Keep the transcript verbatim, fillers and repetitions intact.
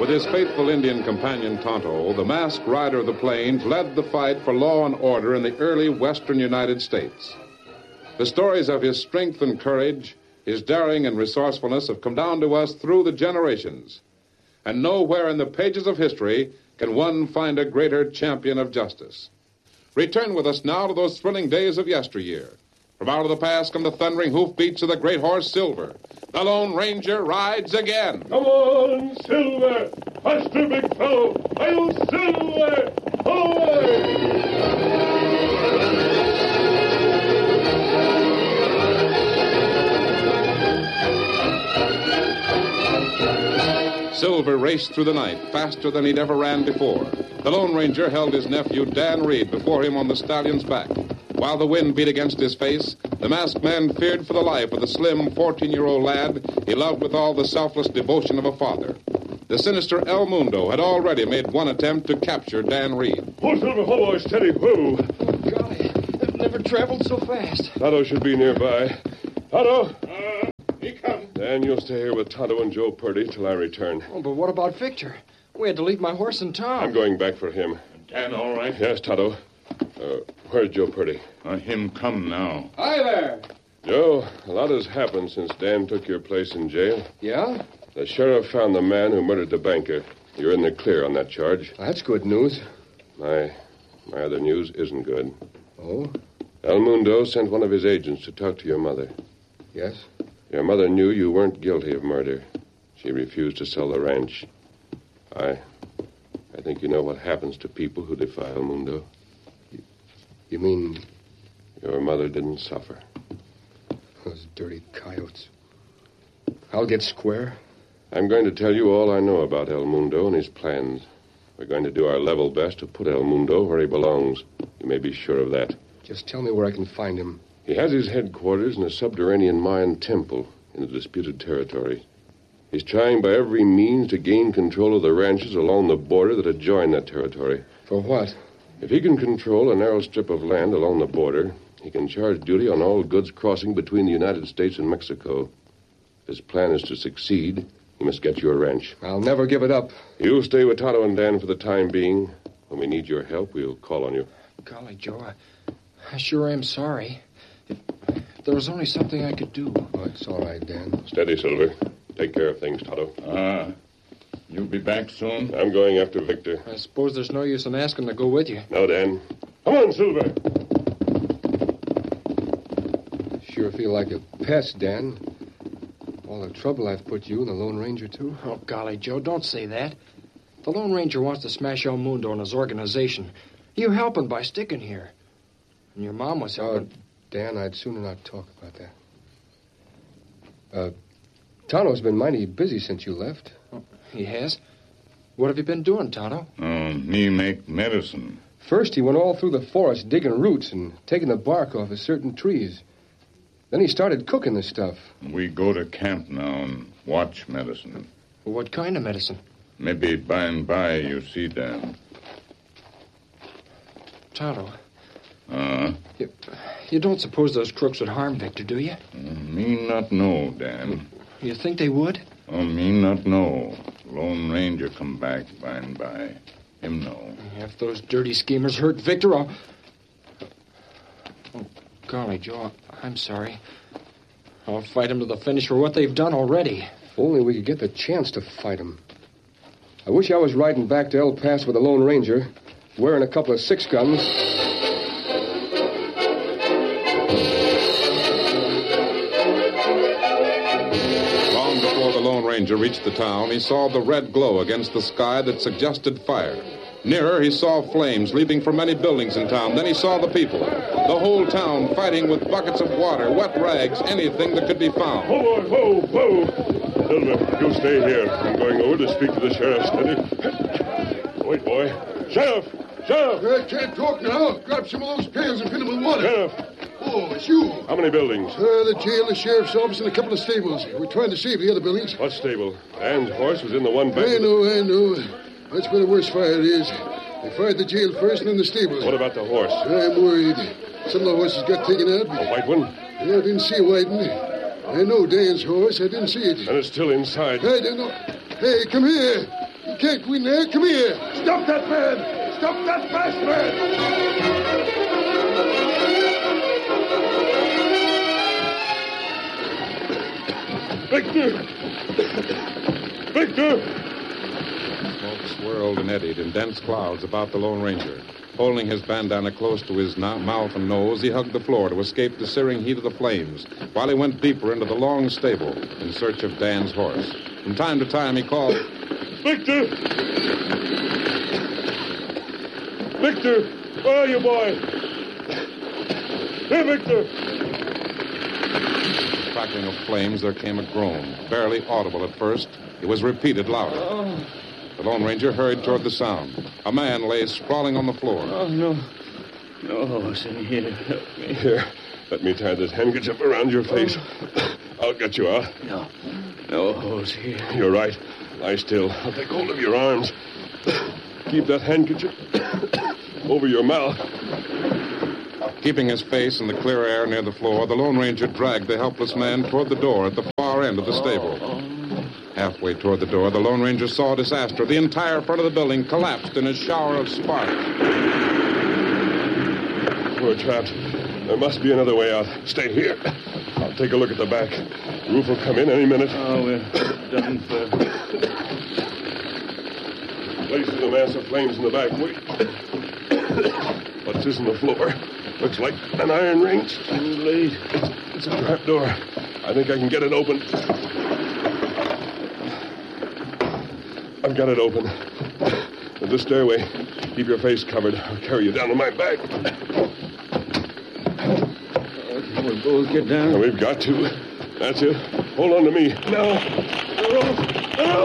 With his faithful Indian companion Tonto, the masked rider of the plains led the fight for law and order in the early western United States. The stories of his strength and courage, his daring and resourcefulness have come down to us through the generations. And nowhere in the pages of history can one find a greater champion of justice. Return with us now to those thrilling days of yesteryear. From out of the past come the thundering hoofbeats of the great horse Silver. The Lone Ranger rides again. Come on, Silver! Faster, big fellow! I'll Silver! Away! Silver raced through the night, faster than he'd ever ran before. The Lone Ranger held his nephew, Dan Reed, before him on the stallion's back. While the wind beat against his face, the masked man feared for the life of the slim fourteen-year-old lad he loved with all the selfless devotion of a father. The sinister El Mundo had already made one attempt to capture Dan Reed. Pull, Silver, hold, steady, whoa. Oh, golly, I've never traveled so fast. Tonto should be nearby. Tonto! Uh, he comes. Dan, you'll stay here with Tonto and Joe Purdy till I return. Oh, but what about Victor? We had to leave my horse in town. I'm going back for him. Dan, all right? Yes, Tonto. Uh, where's Joe Purdy? Uh, him come now. Hi there. Joe, a lot has happened since Dan took your place in jail. Yeah? The sheriff found the man who murdered the banker. You're in the clear on that charge. That's good news. My, my other news isn't good. Oh? El Mundo sent one of his agents to talk to your mother. Yes? Your mother knew you weren't guilty of murder. She refused to sell the ranch. I, I think you know what happens to people who defy El Mundo. You mean... Your mother didn't suffer. Those dirty coyotes. I'll get square. I'm going to tell you all I know about El Mundo and his plans. We're going to do our level best to put El Mundo where he belongs. You may be sure of that. Just tell me where I can find him. He has his headquarters in a subterranean Mayan temple in the disputed territory. He's trying by every means to gain control of the ranches along the border that adjoin that territory. For what? If he can control a narrow strip of land along the border, he can charge duty on all goods crossing between the United States and Mexico. If his plan is to succeed, he must get your ranch. I'll never give it up. You'll stay with Tonto and Dan for the time being. When we need your help, we'll call on you. Golly, Joe, I, I sure am sorry. If, if there was only something I could do. Oh, it's all right, Dan. Steady, Silver. Take care of things, Tonto. Ah, you'll be back soon? I'm going after Victor. I suppose there's no use in asking to go with you. No, Dan. Come on, Silver. Sure feel like a pest, Dan. All the trouble I've put you and the Lone Ranger to. Oh, golly, Joe, don't say that. The Lone Ranger wants to smash El Mundo and his organization. You're helping by sticking here. And your mom was helping. Uh, Dan, I'd sooner not talk about that. Uh, Tonto's been mighty busy since you left. Oh, he has? What have you been doing, Tonto? Oh, me make medicine. First, he went all through the forest digging roots and taking the bark off of certain trees. Then he started cooking the stuff. We go to camp now and watch medicine. Well, what kind of medicine? Maybe by and by you see them. Tonto. Uh? You, you don't suppose those crooks would harm Victor, do you? Uh, me not know, Dan. You think they would? Oh, me not know. Lone Ranger come back by and by. Him know. If those dirty schemers hurt Victor, I'll... Oh, golly, Joe, I'm sorry. I'll fight them to the finish for what they've done already. If only we could get the chance to fight them. I wish I was riding back to El Paso with the Lone Ranger, wearing a couple of six guns. Long before the Lone Ranger reached the town, he saw the red glow against the sky that suggested fire. Nearer, he saw flames leaping from many buildings in town. Then he saw the people. The whole town fighting with buckets of water, wet rags, anything that could be found. Whoa, whoa, whoa. Silver, you stay here. I'm going over to speak to the sheriff. Steady. Wait, boy. Sheriff! Sheriff! I can't talk now. Grab some of those pails and fill them with water. Sheriff! Oh, it's you. How many buildings? Uh, the jail, the sheriff's office, and a couple of stables. We're trying to save the other buildings. What stable? Dan's horse was in the one back. I know, I know. That's where the worst fire is. They fired the jail first and then the stables. What about the horse? I'm worried. Some of the horses got taken out. A white one? Yeah, I didn't see a white one. I know Dan's horse. I didn't see it. And it's still inside. I don't know. Hey, come here. You can't go in there. Come here. Stop that man! Stop that fast man! Victor! Victor! Smoke swirled and eddied in dense clouds about the Lone Ranger. Holding his bandana close to his no- mouth and nose, he hugged the floor to escape the searing heat of the flames, while he went deeper into the long stable in search of Dan's horse. From time to time, he called, Victor! Victor! Where are you, boy? Here, Victor! The crackling of flames, there came a groan, barely audible at first. It was repeated louder. The Lone Ranger hurried toward the sound. A man lay sprawling on the floor. Oh, no. No horse in here. Help me. Here, let me tie this handkerchief around your face. I'll get you out. No. No horse here. You're right. Lie still. I'll take hold of your arms. Keep that handkerchief over your mouth. Keeping his face in the clear air near the floor, the Lone Ranger dragged the helpless man toward the door at the far end of the stable. Halfway toward the door, the Lone Ranger saw disaster. The entire front of the building collapsed in a shower of sparks. We're trapped. There must be another way out. Stay here. I'll take a look at the back. Roof will come in any minute. Oh, we're done for. Place in a mass of flames in the back. Wait. What's this on the floor? Looks like an iron ring. Too late. It's a trap door. I think I can get it open. I've got it open. With the stairway. Keep your face covered. I'll carry you down on my back. We'll both get down. We've got to. That's it. Hold on to me. Now. No.